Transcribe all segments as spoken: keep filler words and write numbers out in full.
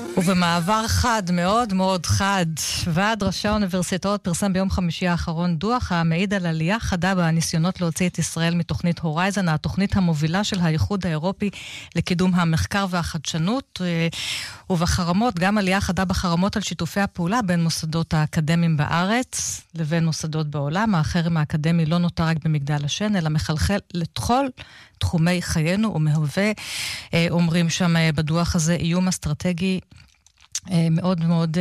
ובמעבר חד, מאוד מאוד חד, ועד ראשי האוניברסיטאות פרסם ביום חמישי האחרון דוח המעיד על עלייה חדה בניסיונות להוציא את ישראל מתוכנית הורייזן, התוכנית המובילה של האיחוד האירופי לקידום המחקר והחדשנות, ובחרמות, גם עלייה חדה בחרמות על שיתופי הפעולה בין מוסדות האקדמיים בארץ לבין מוסדות בעולם. החרם האקדמי לא נותר רק במגדל השן, אלא מחלחל לכל תחומי חיינו ומהווה, אומרים שם בדוח הזה, איום אסטרטגי מאוד מאוד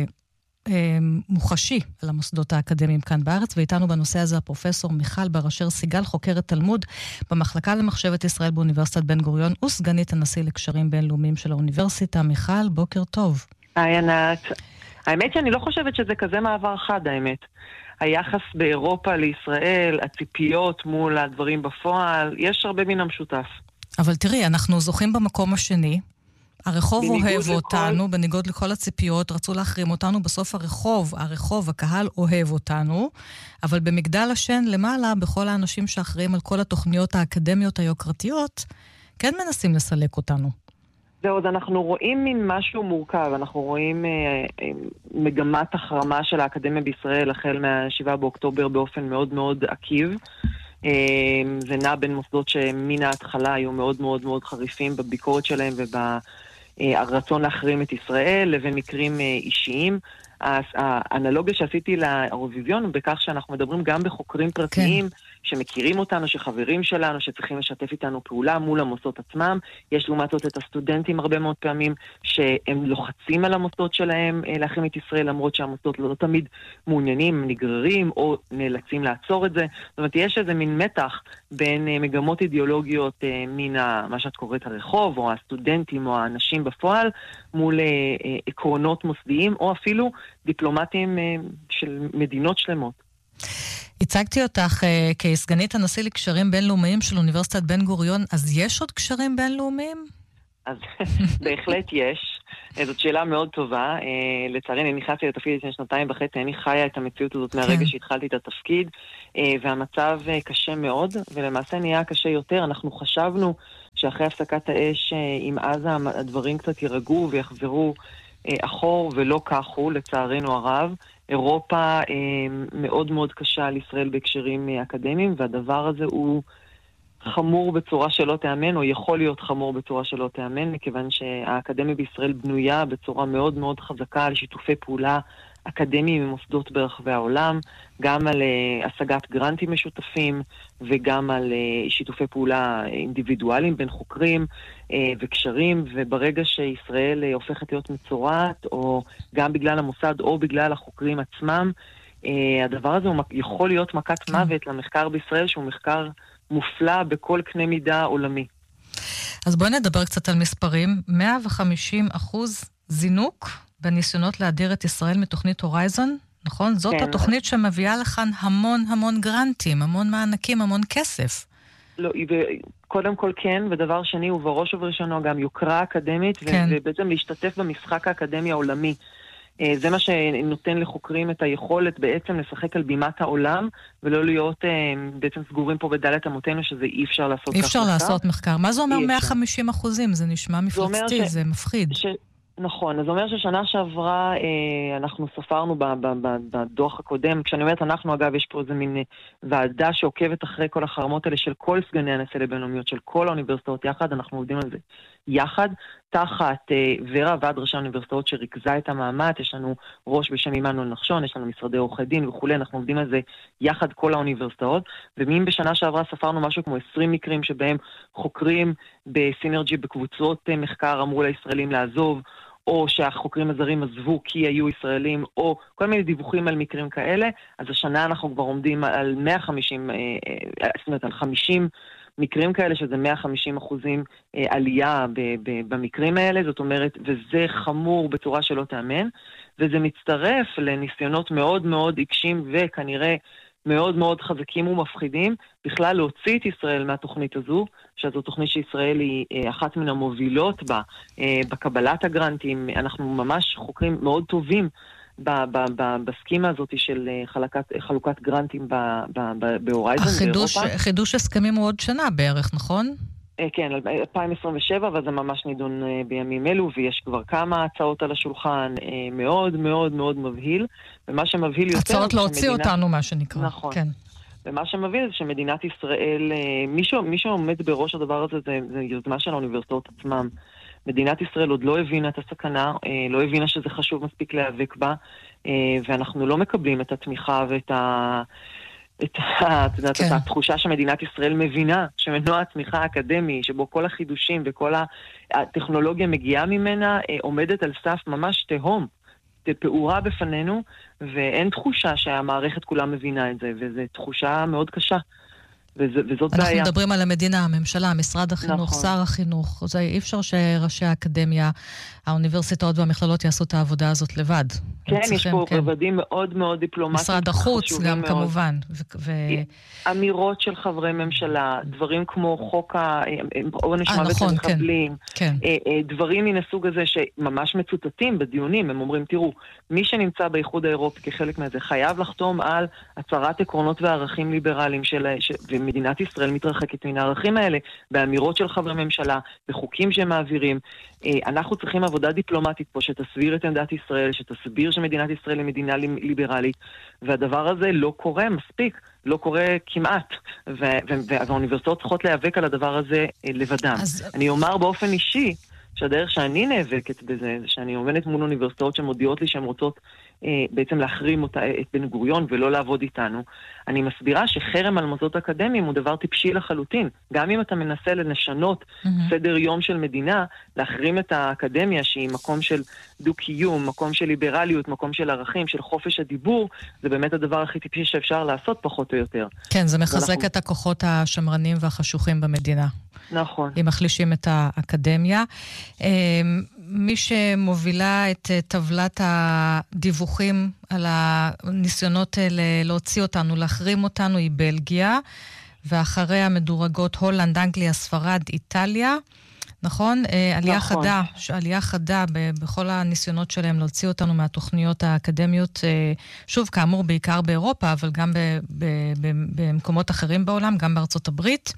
מוחשי על המוסדות האקדמיים כאן בארץ, ואיתנו בנושא הזה הפרופסור מיכל בר אשר סיגל, חוקרת תלמוד במחלקה למחשבת ישראל באוניברסיטת בן גוריון וסגנית הנשיא לקשרים בינלאומיים של האוניברסיטה. מיכל, בוקר טוב. היי ענת. האמת שאני לא חושבת שזה כזה מעבר חד, האמת. היחס באירופה לישראל, הציפיות מול הדברים בפועל, יש הרבה מן המשותף. אבל תראי, אנחנו זוכים במקום השני, הרחוב אוהב לכל... אותנו, בניגוד לכל הציפיות, רצו להחרים אותנו, בסוף הרחוב, הרחוב, הקהל אוהב אותנו, אבל במגדל השן למעלה, בכל האנשים שאחרים על כל התוכניות האקדמיות היוקרתיות, כן מנסים לסלק אותנו. זהו, אז אנחנו רואים מין משהו מורכב, אנחנו רואים אה, אה, מגמת החרמה של האקדמיה בישראל, החל מה-שבעה באוקטובר באופן מאוד מאוד עקיב, אה, זה נע בין מוסדות שמן ההתחלה היו מאוד מאוד מאוד חריפים בביקורת שלהם וברצון להחרים את ישראל, לבין מקרים אה, אישיים. האנלוגיה שעשיתי לאירוויזיון הוא בכך שאנחנו מדברים גם בחוקרים פרטיים, כן. שמכירים אותנו, שחברים שלנו, שצריכים לשתף איתנו פעולה מול המוסדות עצמם. יש לעומת זאת את הסטודנטים הרבה מאוד פעמים שהם לוחצים על המוסדות שלהם להחרים את ישראל, למרות שהמוסדות לא תמיד מעוניינים, נגררים או נאלצים לעצור את זה. זאת אומרת, יש איזה מין מתח בין מגמות אידיאולוגיות מן מה שאת קוראת הרחוב, או הסטודנטים או האנשים בפועל, מול עקרונות מוסדיים, או אפילו דיפלומטים של מדינות שלמות. הצגתי אותך uh, כסגנית הנשיא לקשרים בינלאומיים של אוניברסיטת בן גוריון, אז יש עוד קשרים בינלאומיים? אז בהחלט יש. זאת שאלה מאוד טובה. Uh, לצערי, אני נכנסתי לתפקיד לפני שנתיים וחצי, אני חיה את המציאות הזאת מהרגע שהתחלתי את התפקיד, uh, והמצב uh, קשה מאוד, ולמעשה נהיה קשה יותר. אנחנו חשבנו שאחרי הפסקת האש uh, עם עזה הדברים קצת ירגעו ויחזרו uh, אחור, ולא כך הוא, לצערנו הרב. אירופה אה, מאוד מאוד קשה על ישראל בהקשרים אה, אקדמיים, והדבר הזה הוא חמור בצורה שלא תאמן, או יכול להיות חמור בצורה שלא תאמן, מכיוון שהאקדמיה בישראל בנויה בצורה מאוד מאוד חזקה על שיתופי פעולה אקדמיים ממוסדות ברחבי העולם, גם על uh, השגת גרנטים משותפים, וגם על uh, שיתופי פעולה אינדיבידואליים בין חוקרים uh, וקשרים, וברגע שישראל uh, הופכת להיות מצורעת, או גם בגלל המוסד או בגלל החוקרים עצמם, uh, הדבר הזה הוא יכול להיות מכת מוות למחקר בישראל, שהוא מחקר מופלא בכל קנה מידה עולמי. אז בואי נדבר קצת על מספרים. מאה וחמישים אחוז זינוק בניסיונות להדיר את ישראל מתוכנית הורייזן, נכון? זאת כן. התוכנית שמביאה לכאן המון המון גרנטים, המון מענקים, המון כסף. לא, קודם כל כן, ודבר שני, ובראש ובראשונה גם יוקרה אקדמית, כן. ובעצם להשתתף במשחק האקדמי העולמי. זה מה שנותן לחוקרים את היכולת בעצם לשחק על בימת העולם, ולא להיות בעצם סגורים פה בדלת אמותינו, שזה אי אפשר לעשות אי אפשר לעשות מחקר. מה זה אומר מאה וחמישים אחוזים? זה נשמע מפלצתי, זה מפחיד. נכון, אז זה אומר ששנה שעברה אה, אנחנו ספרנו בדוח הקודם, כשאני אומרת אנחנו, אגב, יש פה איזה מין ועדה שעוקבת אחרי כל החרמות האלה של כל סגני הנשיא לבינלאומיות, של כל האוניברסיטאות יחד, אנחנו עובדים על זה יחד, תחת אה, ורה ועד ראשי האוניברסיטאות שריכזה את המאמץ, יש לנו ראש בשם עמנואל נחשון, יש לנו משרדי עורכי דין וכו', אנחנו עובדים על זה יחד כל האוניברסיטאות, ומין בשנה שעברה ספרנו משהו כמו עשרים מקרים שבהם חוקרים בסינרג'י בקבוצות אה, מחקר אמרו לישראלים לעזוב, או שהחוקרים הזרים עזבו כי היו ישראלים, או כל מיני דיווחים על מקרים כאלה. אז השנה אנחנו כבר עומדים על מאה וחמישים, זאת אומרת, על חמישים מקרים כאלה, שזה מאה וחמישים אחוזים עלייה במקרים האלה, זאת אומרת, וזה חמור בצורה שלא תאמן, וזה מצטרף לניסיונות מאוד מאוד עיקשים, וכנראה מאוד מאוד חזקים ומפחידים, בכלל להוציא את ישראל מהתוכנית הזו, שזו תוכנית שישראל היא אחת מן המובילות בה, בקבלת הגרנטים. אנחנו ממש חוקרים מאוד טובים בסקימה הזאת של חלוקת, חלוקת גרנטים בהורייזן באירופה. חידוש הסכמים הוא עוד שנה בערך, נכון? כן, אלפיים עשרים ושבע, אבל זה ממש נידון בימים אלו, ויש כבר כמה הצעות על השולחן, מאוד מאוד מאוד מבהיל, ומה שמבהיל יותר... הצעות להוציא אותנו, מה שנקרא. נכון. כן. ומה שמבהיל זה שמדינת ישראל, מי שעומד בראש הדבר הזה, זה יוזמה של האוניברסיטאות עצמם. מדינת ישראל עוד לא הבינה את הסכנה, לא הבינה שזה חשוב מספיק להיאבק בה, ואנחנו לא מקבלים את התמיכה ואת ה... את, את יודעת, כן. את התחושה שמדינת ישראל מבינה שמנוע הצמיחה האקדמי, שבו כל החידושים וכל הטכנולוגיה מגיעה ממנה, עומדת על סף ממש תהום, פעורה בפנינו, ואין תחושה שהמערכת כולה מבינה את זה, וזו תחושה מאוד קשה. וזאת אנחנו בעיה. אנחנו מדברים על המדינה, הממשלה, משרד החינוך, נכון. שר החינוך. זה אי אפשר שראשי האקדמיה, האוניברסיטאות והמכללות יעשו את העבודה הזאת לבד. כן, יש פה כן. רבדים מאוד מאוד דיפלומטיים. משרד החוץ גם מאוד. כמובן. ו- ו- אמירות של חברי ממשלה, דברים כמו חוק העונש מוות נכון, למחבלים, כן, כן. דברים מן הסוג הזה שממש מצוטטים בדיונים, הם אומרים, תראו, מי שנמצא באיחוד האירופי כחלק מזה, חייב לחתום על הצהרת עקרונות וערכים ליברליים של... ומדינת ישראל מתרחקת מן הערכים האלה, באמירות של חברי ממשלה, בחוקים שהם מעבירים. אנחנו צריכים עבודה דיפלומטית פה, שתסביר את עמדת ישראל, שתסביר שמדינת ישראל היא מדינה ליברלית, והדבר הזה לא קורה מספיק, לא קורה כמעט, והאוניברסיטאות צריכות להיאבק על הדבר הזה לבדם. אז... אני אומר באופן אישי, שהדרך שאני נאבקת בזה, זה שאני עובדת מול אוניברסיטאות שמודיעות לי שהן רוצות אה, בעצם להחרים אותה, את בן גוריון ולא לעבוד איתנו. אני מסבירה שחרם על מוסדות אקדמיים הוא דבר טיפשי לחלוטין. גם אם אתה מנסה לשנות mm-hmm. סדר יום של מדינה, להחרים את האקדמיה שהיא מקום של דו-קיום, מקום של ליברליות, מקום של ערכים, של חופש הדיבור, זה באמת הדבר הכי טיפשי שאפשר לעשות פחות או יותר. כן, זה מחזק ואנחנו... את הכוחות השמרנים והחשוכים במדינה. נכון. אם מחלישים את האקדמיה. מי שמובילה את טבלת הדיווחים על הניסיונות להוציא אותנו, להחרים אותנו, היא בלגיה, ואחריה מדורגות הולנד, אנגליה, ספרד, איטליה. נכון? עלייה נכון. חדה, עלייה חדה בכל הניסיונות שלהם להוציא אותנו מהתוכניות האקדמיות, שוב, כאמור, בעיקר באירופה, אבל גם במקומות אחרים בעולם, גם בארצות הברית.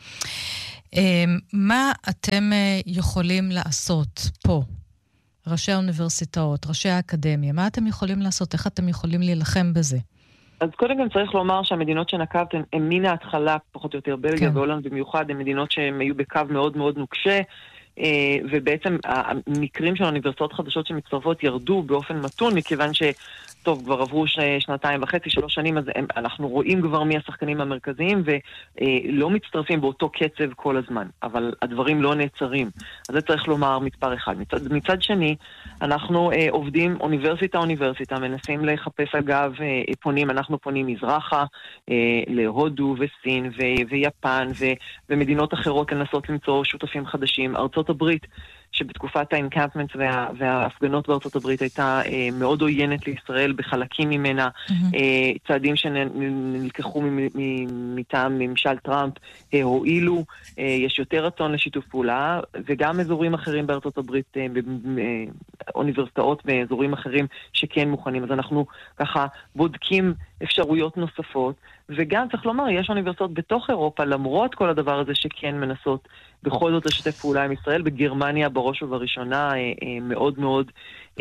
מה אתם יכולים לעשות פה? ראשי האוניברסיטאות, ראשי האקדמיה, מה אתם יכולים לעשות? איך אתם יכולים להילחם בזה? אז קודם גם צריך לומר שהמדינות שנקבת הן מן ההתחלה, פחות או יותר בלגיה והולנד במיוחד, הן מדינות שהן היו בקו מאוד מאוד נוקשה, ובעצם המקרים של האוניברסיטאות חדשות שמצטרפות ירדו באופן מתון, מכיוון ש... טוב, כבר עברו ש... שנתיים וחצי, שלוש שנים, אז הם, אנחנו רואים כבר מי השחקנים המרכזיים, ולא מצטרפים באותו קצב כל הזמן, אבל הדברים לא נעצרים. אז זה צריך לומר מספר אחד. מצד, מצד שני, אנחנו אה, עובדים אוניברסיטה-אוניברסיטה, מנסים לחפש אגב, אה, פונים, אנחנו פונים מזרחה, אה, להודו וסין ו... ויפן ו... ומדינות אחרות לנסות למצוא שותפים חדשים. ארצות הברית, שבתקופת האנקמפמנט וה, וההפגנות בארצות הברית הייתה אה, מאוד עוינת לישראל בחלקים ממנה, mm-hmm. אה, צעדים שנלקחו מטעם ממשל טראמפ אה, הועילו, אה, יש יותר רצון לשיתוף פעולה, וגם אזורים אחרים בארצות הברית, אה, אה, אוניברסיטאות ואזורים אחרים שכן מוכנים. אז אנחנו ככה בודקים אפשרויות נוספות, וגם צריך לומר, יש אוניברסיטאות בתוך אירופה, למרות כל הדבר הזה שכן מנסות בכל זאת לשתף פעולה עם ישראל. בגרמניה בראש ובראשונה מאוד מאוד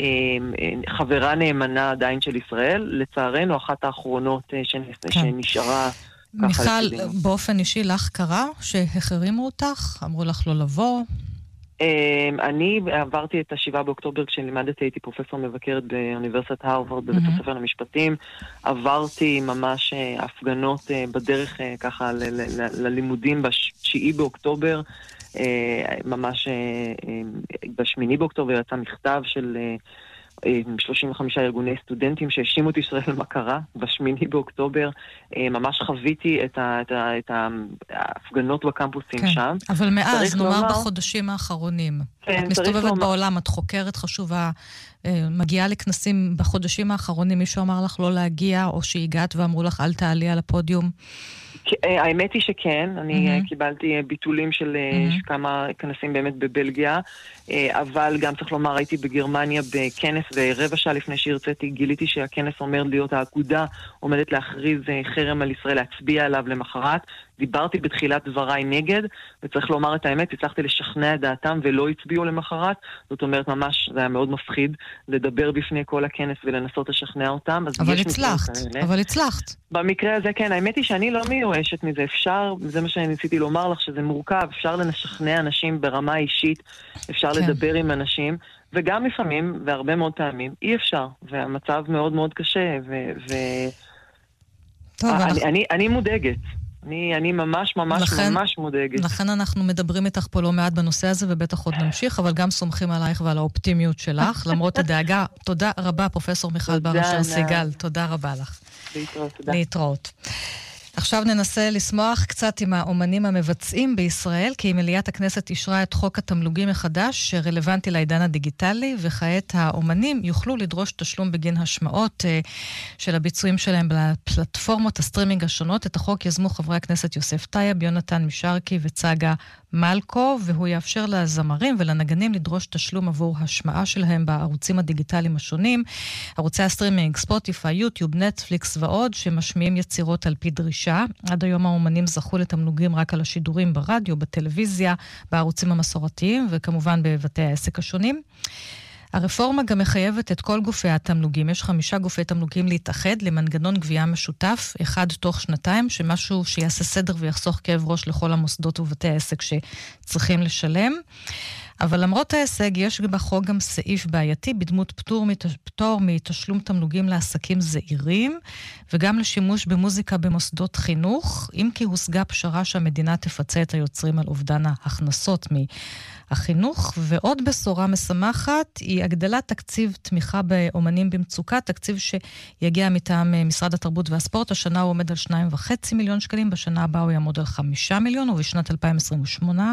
חברה נאמנה עדיין של ישראל, לצערנו אחת האחרונות שנשארה. מיכל, באופן אישי לך קרה שהחרימו אותך? אמרו לך לא לבוא? אני עברתי את השבעה באוקטובר כשלימדתי, הייתי פרופסור מבקרת באוניברסיטת הרווארד בבית הספר למשפטים, עברתי ממש הפגנות בדרך ככה ללימודים בשביעי באוקטובר, ממש בשמיני באוקטובר יצא מכתב של שלושים וחמישה ארגוני סטודנטים שהאשימו את ישראל מה קרה בשמיני באוקטובר. ממש חוויתי את, ה, את, ה, את ההפגנות בקמפוסים כן, שם. אבל מאז, נאמר לומר... בחודשים האחרונים. כן, את מסתובבת לומר... בעולם, את חוקרת חשובה, מגיעה לכנסים בחודשים האחרונים, מישהו אמר לך לא להגיע, או שהגעת ואמרו לך אל תעלי על הפודיום? האמת היא שכן, אני mm-hmm. קיבלתי ביטולים של mm-hmm. כמה כנסים באמת בבלגיה, אבל גם צריך לומר, הייתי בגרמניה בכנס ורבע שעה לפני שהרציתי גיליתי שהכנס עומד להיות האגודה, עומדת להכריז חרם על ישראל, להצביע עליו למחרת. דיברתי בתחילת דבריי נגד, וצריך לומר את האמת, הצלחתי לשכנע את דעתם ולא הצביעו למחרת. זאת אומרת, ממש זה היה מאוד מפחיד לדבר בפני כל הכנס ולנסות לשכנע אותם. אבל הצלחת, אבל הצלחת. במקרה הזה כן, האמת היא שאני לא מיואשת מזה, אפשר, זה מה שאני ניסיתי לומר לך, שזה מורכב, אפשר לשכנע אנשים ברמה אישית, אפשר כן. לדבר עם אנשים, וגם לפעמים, והרבה מאוד פעמים, אי אפשר, והמצב מאוד מאוד קשה, ו... ו... טוב, אני, אנחנו... אני, אני מודאגת. אני, אני ממש ממש לכן, ממש מודאגת. לכן אנחנו מדברים איתך פה לא מעט בנושא הזה, ובטח עוד נמשיך, אבל גם סומכים עלייך ועל האופטימיות שלך, למרות הדאגה. תודה רבה, פרופסור מיכל בר-אשר סיגל. תודה רבה לך. להתראות, תודה. להתראות. עכשיו ננסה לשמוח קצת עם האומנים המבצעים בישראל, כי מליאת הכנסת אישרה את חוק התמלוגים מחדש, שרלוונטי לעידן הדיגיטלי, וכעת האומנים יוכלו לדרוש תשלום בגין השמעות של הביצועים שלהם בפלטפורמות הסטרימינג השונות. את החוק יזמו חברי הכנסת יוסף טייב, יונתן משרקי וצגה מלכו, והוא יאפשר לזמרים ולנגנים לדרוש תשלום עבור השמעה שלהם בערוצים הדיגיטליים השונים, ערוצי הסטרימינג, ספוטיפיי, יוטיוב, נטפליקס ועוד, שמשמיעים יצירות על פי דרישה. עד היום האומנים זכו לתמלוגים רק על השידורים ברדיו, בטלוויזיה, בערוצים המסורתיים, וכמובן בבתי העסק השונים. הרפורמה גם מחייבת את כל גופי התמלוגים. יש חמישה גופי תמלוגים להתאחד למנגנון גבייה משותף, אחד תוך שנתיים, שמשהו שיעשה סדר ויחסוך כאב ראש לכל המוסדות ובתי העסק שצריכים לשלם. אבל למרות ההישג, יש בחוק גם סעיף בעייתי בדמות פטור, פטור מתשלום תמלוגים לעסקים זעירים, וגם לשימוש במוזיקה במוסדות חינוך, אם כי הושגה פשרה שהמדינה תפצה את היוצרים על אובדן ההכנסות מהחינוך. ועוד בשורה משמחת היא הגדלת תקציב תמיכה באומנים במצוקה, תקציב שיגיע מטעם משרד התרבות והספורט. השנה הוא עומד על שניים וחצי מיליון שקלים, בשנה הבאה הוא יעמוד על חמישה מיליון, ובשנת אלפיים עשרים ושמונה,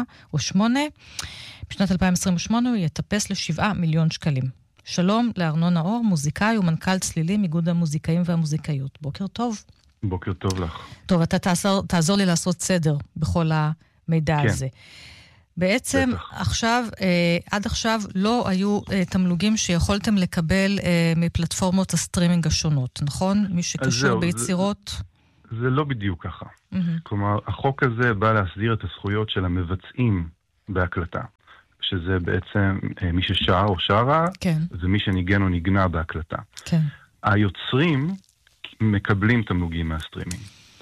בשנת אלפיים עשרים ושמונה הוא יטפס לשבעה מיליון שקלים. שלום לארנון נאור, מוזיקאי ומנכ"ל צלילים, איגוד המוזיקאים והמוזיקאיות. בוקר טוב. בוקר טוב לך. טוב, אתה תעזור, תעזור לי לעשות סדר בכל המידע כן. הזה. בעצם בטח. עכשיו, אה, עד עכשיו לא היו אה, תמלוגים שיכולתם לקבל אה, מפלטפורמות הסטרימינג השונות, נכון? מי שקשור ביצירות... זה, זה לא בדיוק ככה. Mm-hmm. כלומר, החוק הזה בא להסדיר את הזכויות של המבצעים בהקלטה. שזה בעצם מי ששר או שרה, כן. זה מי שניגן או נגנה בהקלטה. כן. היוצרים מקבלים תמלוגים מהסטרימינג.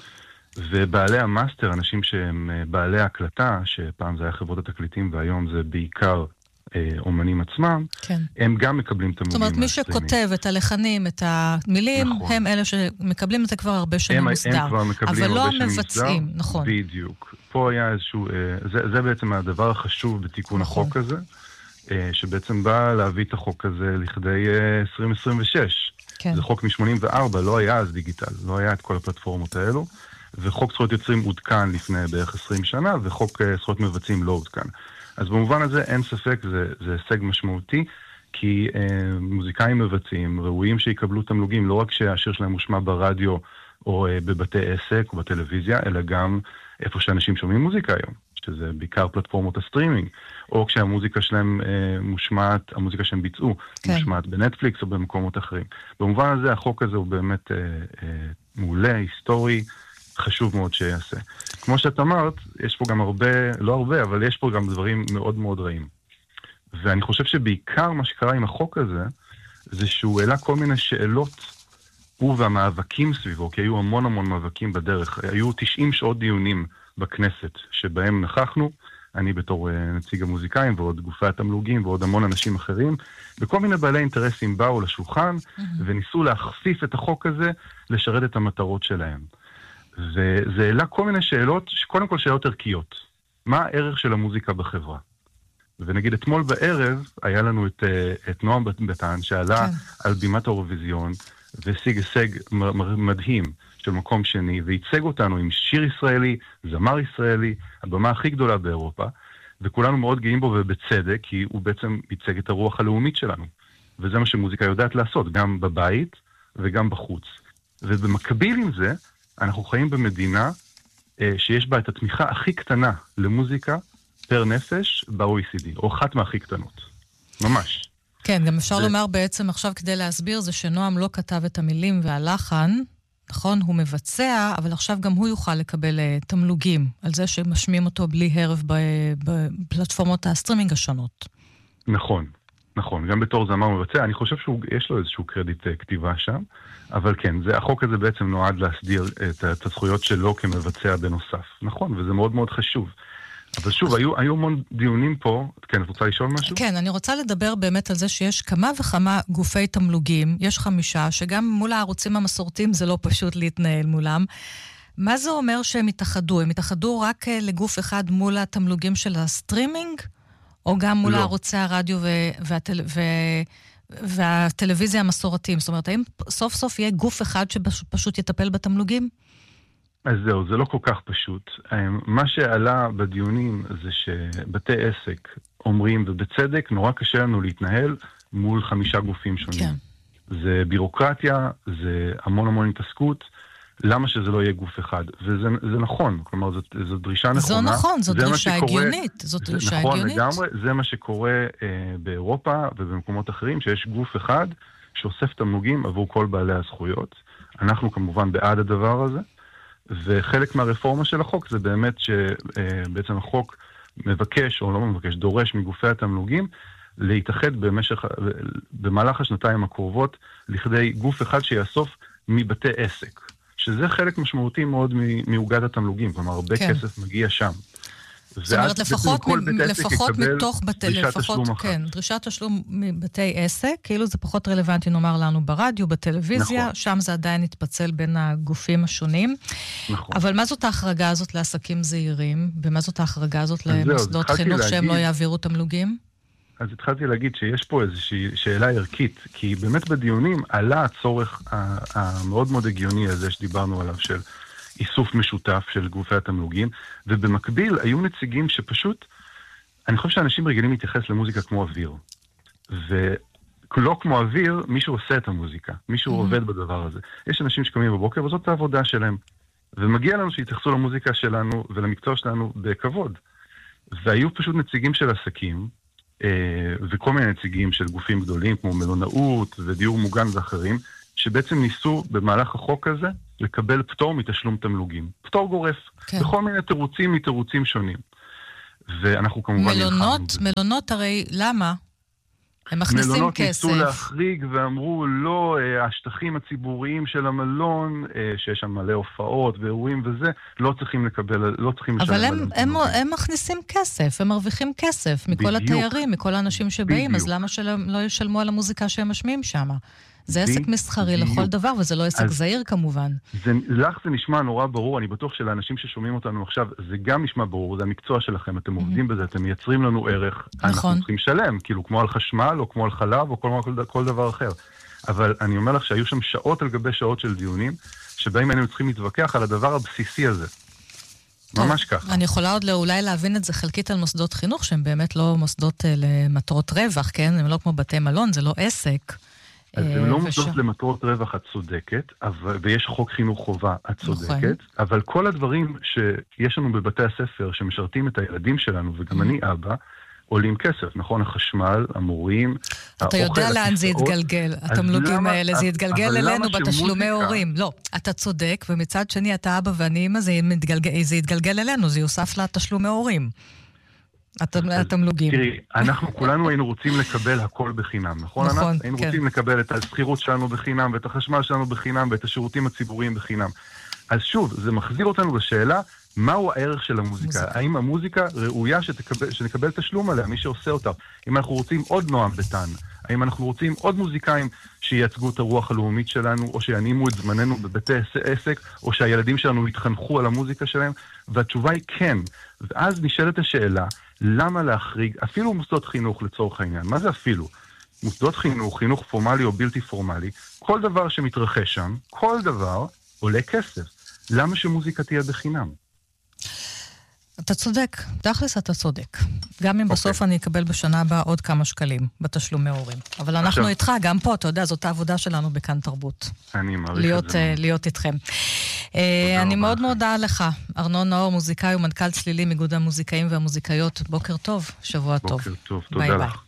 ובעלי המאסטר, אנשים שהם בעלי ההקלטה, שפעם זה היה חברות התקליטים והיום זה בעיקר אה, אומנים עצמם, כן. הם גם מקבלים תמלוגים מהסטרימינג. זאת אומרת, מי שכותב את הלחנים, את המילים, נכון. הם אלה שמקבלים את זה כבר הרבה שנים הם, מוסדר. הם כבר מקבלים אבל הרבה לא שנים המבצעים, מוסדר. נכון. בדיוק. פה היה איזשהו, זה, זה בעצם הדבר החשוב בתיקון נכון. החוק הזה, שבעצם בא להביא את החוק הזה לכדי עשרים עשרים ושש. כן. זה חוק מ-שמונים וארבע, לא היה אז דיגיטל, לא היה את כל הפלטפורמות האלו, וחוק זכויות יוצרים עודכן לפני בערך עשרים שנה, וחוק זכויות מבצעים לא עודכן. אז במובן הזה אין ספק, זה, זה הישג משמעותי, כי אה, מוזיקאים מבצעים ראויים שיקבלו תמלוגים, לא רק שהשיר שלהם מושמע ברדיו, או אה, בבתי עסק או בטלוויזיה, אלא גם איפה שאנשים שומעים מוזיקה היום, שזה בעיקר פלטפורמות הסטרימינג, או כשהמוזיקה שלהם אה, מושמעת, המוזיקה שהם ביצעו, כן. מושמעת בנטפליקס או במקומות אחרים. במובן הזה החוק הזה הוא באמת אה, אה, מעולה, היסטורי, חשוב מאוד שיעשה. כמו שאת אמרת, יש פה גם הרבה, לא הרבה, אבל יש פה גם דברים מאוד מאוד רעים. ואני חושב שבעיקר מה שקרה עם החוק הזה, זה שהוא העלה כל מיני שאלות, הוא והמאבקים סביבו, כי היו המון המון מאבקים בדרך. היו תשעים שעות דיונים בכנסת, שבהם נכחנו, אני בתור נציג המוזיקאים, ועוד גופי התמלוגים, ועוד המון אנשים אחרים, וכל מיני בעלי אינטרסים באו לשולחן, mm-hmm. וניסו להכפיף את החוק הזה, לשרת את המטרות שלהם. וזה העלה כל מיני שאלות, קודם כל שאלות ערכיות. מה הערך של המוזיקה בחברה? ונגיד אתמול בערב היה לנו את, את נועם בטן שעלה כן. על בימת האירוויזיון והשיג הישג מדהים של מקום שני, וייצג אותנו עם שיר ישראלי, זמר ישראלי, הבמה הכי גדולה באירופה, וכולנו מאוד גאים בו ובצדק, כי הוא בעצם ייצג את הרוח הלאומית שלנו. וזה מה שמוזיקה יודעת לעשות, גם בבית וגם בחוץ. ובמקביל עם זה, אנחנו חיים במדינה אה, שיש בה את התמיכה הכי קטנה למוזיקה פר נפש ב-או אי סי די, או אחת מהכי קטנות. ממש. כן, גם אפשר לומר בעצם עכשיו כדי להסביר, זה שנועם לא כתב את המילים והלחן, נכון? הוא מבצע, אבל עכשיו גם הוא יוכל לקבל uh, תמלוגים על זה שמשמיעים אותו בלי הרב בפלטפורמות הסטרימינג השונות. נכון, נכון. גם בתור זמר מבצע, אני חושב שיש לו איזשהו קרדיט uh, כתיבה שם, אבל כן, זה, החוק הזה בעצם נועד להסדיר את, את הזכויות שלו כמבצע בנוסף. נכון, וזה מאוד מאוד חשוב. אבל שוב, היו, היו המון דיונים פה. כן, את רוצה לשאול משהו? כן, אני רוצה לדבר באמת על זה שיש כמה וכמה גופי תמלוגים, יש חמישה, שגם מול הערוצים המסורתיים זה לא פשוט להתנהל מולם. מה זה אומר שהם התאחדו? הם התאחדו רק לגוף אחד מול התמלוגים של הסטרימינג, או גם מול לא. הערוצי הרדיו ו- והטל... ו- והטלוויזיה המסורתיים? זאת אומרת, האם סוף סוף יהיה גוף אחד שפשוט יטפל בתמלוגים? אז זהו, זה לא כל כך פשוט. מה שעלה בדיונים זה שבתי עסק אומרים, ובצדק, נורא קשה לנו להתנהל מול חמישה גופים שונים. כן. זה בירוקרטיה, זה המון המון התעסקות, למה שזה לא יהיה גוף אחד? וזה זה נכון, כלומר, זו, זו דרישה נכונה. זו נכון, זו דרישה הגיונית. זו דרישה נכון, הגיונית. לגמרי, זה מה שקורה אה, באירופה ובמקומות אחרים, שיש גוף אחד שאוסף תמלוגים עבור כל בעלי הזכויות. אנחנו כמובן בעד הדבר הזה. וחלק מהרפורמה של החוק זה באמת שבעצם החוק מבקש, או לא מבקש, דורש מגופי התמלוגים, להתאחד במשך, במהלך השנתיים הקרובות, לכדי גוף אחד שיאסוף מבתי עסק. שזה חלק משמעותי מאוד מעוגת התמלוגים, כלומר, הרבה כן. כסף מגיע שם. זאת אומרת, לפחות, מ- לפחות מתוך בתי, לפחות, כן, דרישת תשלום מבתי עסק, כאילו זה פחות רלוונטי, נאמר לנו ברדיו, בטלוויזיה, נכון. שם זה עדיין התפצל בין הגופים השונים. נכון. אבל מה זאת ההחרגה הזאת לעסקים זהירים? ומה זאת ההחרגה הזאת למוסדות חינוך להגיד, שהם לא יעבירו תמלוגים? אז התחלתי להגיד שיש פה איזושהי שאלה ערכית, כי באמת בדיונים עלה הצורך המאוד מאוד הגיוני הזה שדיברנו עליו של איסוף משותף של גופי התמלוגים, ובמקביל היו נציגים שפשוט, אני חושב שאנשים רגילים להתייחס למוזיקה כמו אוויר. ולא כמו אוויר, מישהו עושה את המוזיקה, מישהו mm-hmm. עובד בדבר הזה. יש אנשים שקמים בבוקר, וזאת העבודה שלהם. ומגיע לנו שיתייחסו למוזיקה שלנו ולמקצוע שלנו בכבוד. והיו פשוט נציגים של עסקים, וכל מיני נציגים של גופים גדולים, כמו מלונאות ודיור מוגן ואחרים, שבעצם ניסו במהלך החוק הזה לקבל פטור מתשלום תמלוגים. פטור גורף. כן. בכל מיני תירוצים מתירוצים שונים. ואנחנו כמובן... מלונות, מלונות הרי למה? הם מכניסים מלונות כסף. מלונות ניסו להחריג ואמרו, לא, השטחים הציבוריים של המלון, שיש שם מלא הופעות ואירועים וזה, לא צריכים לקבל, לא צריכים לשלם. אבל הם, הם, הם מכניסים כסף, הם מרוויחים כסף מכל בדיוק. התיירים, מכל האנשים שבאים, בדיוק. אז למה שלא לא ישלמו על המוזיקה שהם משמיעים שם? זה עסק מסחרי לכל דבר, וזה לא עסק זהיר כמובן. זה, לך זה נשמע נורא ברור, אני בטוח שלאנשים ששומעים אותנו עכשיו, זה גם נשמע ברור, זה המקצוע שלכם, אתם עובדים בזה, אתם מייצרים לנו ערך, אנחנו צריכים לשלם, כאילו כמו על חשמל, או כמו על חלב, או כל, כל, כל דבר אחר. אבל אני אומר לך שהיו שם שעות על גבי שעות של דיונים, שבהם היינו צריכים להתווכח על הדבר הבסיסי הזה. ממש ככה. אני יכולה עוד אולי להבין את זה חלקית על מוסדות חינוך, שהם באמת לא מוסדות למטרות רווח, כן? הם לא כמו בתי מלון, זה לא עסק. אז הם לא מוסדות למטרות רווח, את צודקת, ויש חוק חינוך חובה, את צודקת, אבל כל הדברים שיש לנו בבתי הספר שמשרתים את הילדים שלנו, וגם אני אבא, עולים כסף, נכון? החשמל, המורים, אתה יודע לאן זה יתגלגל, התמלוגים האלה, זה יתגלגל אלינו בתשלומי הורים. לא, אתה צודק, ומצד שני אתה אבא ואני אמא, זה יתגלגל אלינו, זה יוסף לתשלומי הורים. התמלוגים. תראי, אנחנו כולנו היינו רוצים לקבל הכל בחינם, נכון? נכון, היינו כן. רוצים לקבל את השכירות שלנו בחינם, ואת החשמל שלנו בחינם, ואת השירותים הציבוריים בחינם. אז שוב, זה מחזיר אותנו לשאלה, מהו הערך של המוזיקה? מוזיקה. האם המוזיקה ראויה שתקבל, שנקבל תשלום עליה, מי שעושה אותה? אם אנחנו רוצים עוד נועם ביטן, האם אנחנו רוצים עוד מוזיקאים שייצגו את הרוח הלאומית שלנו, או שינימו את זמננו בבתי עסק, או שהילדים שלנו יתחנכו על המוזיקה שלהם? והתשובה היא כן. ואז נשאלת השאלה, למה להחריג, אפילו מוסדות חינוך לצורך העניין? מה זה אפילו? מוסדות חינוך, חינוך פורמלי או בלתי פורמלי, כל דבר שמתרחש שם, כל דבר עולה כסף. למה שמוזיקה תהיה בחינם? אתה צודק, תכלס אתה צודק. גם אם בסוף אני אקבל בשנה הבאה עוד כמה שקלים בתשלומי הורים. אבל אנחנו איתך, גם פה, אתה יודע, זאת העבודה שלנו בכאן תרבות. אני מעריך את זה. להיות איתכם. אני מאוד מודה לך, ארנון נאור, מוזיקאי ומנכ"ל צלילים, איגוד המוזיקאים והמוזיקאיות. בוקר טוב, שבוע טוב. בוקר טוב, תודה לך.